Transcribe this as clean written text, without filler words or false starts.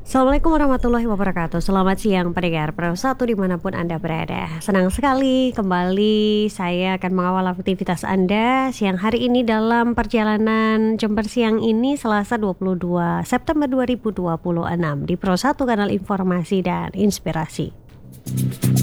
Assalamualaikum warahmatullahi wabarakatuh. Selamat siang pendengar Pro 1 dimanapun Anda berada. Senang sekali kembali saya akan mengawal aktivitas Anda siang hari ini dalam perjalanan Jember siang ini Selasa 22 September 2026 di Pro 1 Kanal Informasi dan Inspirasi.